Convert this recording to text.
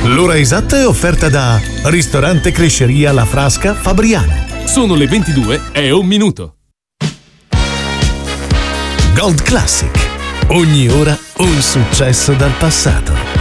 L'ora esatta è offerta da Ristorante Cresceria La Frasca Fabriano. Sono le 22:01. Gold Classic. Ogni ora un successo dal passato.